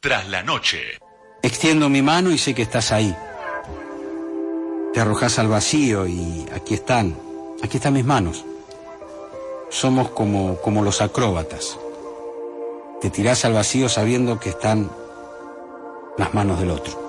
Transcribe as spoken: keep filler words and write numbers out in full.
Tras la noche. Extiendo mi mano y sé que estás ahí. Te arrojás al vacío y aquí están, aquí están mis manos. Somos como, como los acróbatas. Te tirás al vacío sabiendo que están las manos del otro.